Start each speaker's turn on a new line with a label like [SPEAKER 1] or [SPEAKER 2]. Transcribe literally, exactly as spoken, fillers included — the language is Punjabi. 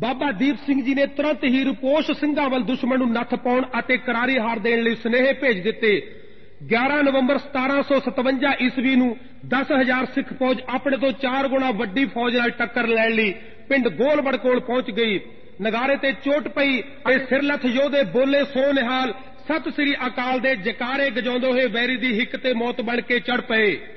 [SPEAKER 1] ਬਾਬਾ ਦੀਪ ਸਿੰਘ ਜੀ ਨੇ ਤੁਰੰਤ ਹੀ ਰੂਪੋਸ਼ ਸਿੰਘਾਂ ਵੱਲ ਦੁਸ਼ਮਣ ਨੂੰ ਨੱਥ ਪਾਉਣ ਅਤੇ ਕਰਾਰੀ ਹਾਰ ਦੇਣ ਲਈ ਸੁਨੇਹੇ ਭੇਜ ਦਿੱਤੇ। ਗਿਆਰਾਂ ਨਵੰਬਰ ਸਤਾਰਾਂ ਸੌ ਸਤਵੰਜਾ ਈਸਵੀ ਨੂੰ ਦਸ ਹਜ਼ਾਰ ਸਿੱਖ ਫੌਜ ਆਪਣੇ ਤੋਂ ਚਾਰ ਗੁਣਾ ਵੱਡੀ ਫੌਜ ਨਾਲ ਟੱਕਰ ਲੈਣ ਲਈ ਪਿੰਡ ਗੋਲਵੜ ਕੋਲ ਪਹੁੰਚ ਗਈ। ਨਗਾਰੇ ਤੇ ਚੋਟ ਪਈ ਤੇ ਸਿਰਲੱਥ ਯੋਧੇ ਬੋਲੇ ਸੋ ਨਿਹਾਲ, ਸਤਿ ਸ੍ਰੀ ਅਕਾਲ ਦੇ ਜਕਾਰੇ ਗਜਾਉਂਦੇ ਹੋਏ ਵੈਰੀ ਦੀ ਹਿੱਕ ਤੇ ਮੌਤ ਬਣ ਕੇ ਚੜ ਪਏ।